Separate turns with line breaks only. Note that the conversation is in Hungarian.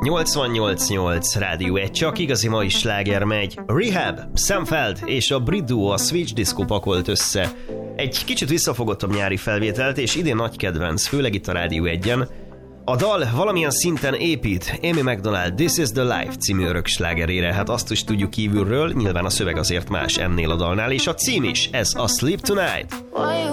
88.8 Rádió 1, csak igazi mai sláger megy. Rehab, Sam Feld és a brit duo a Switch Disco pakolt össze egy kicsit visszafogottabb nyári felvételt, és idén nagy kedvenc, főleg itt a Rádió 1-en. A dal valamilyen szinten épít Amy Macdonald This is the Life című örök slágerére, hát azt is tudjuk kívülről, nyilván a szöveg azért más ennél a dalnál, és a cím is, ez a Sleep Tonight.